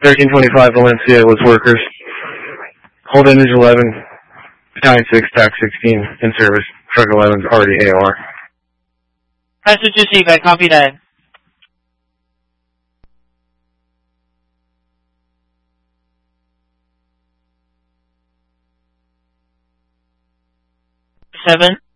1325 Valencia with workers. Hold image 11, Battalion 6, TAC 16 in service. Truck 11's already AOR. Passenger 2 I copy that. Seven.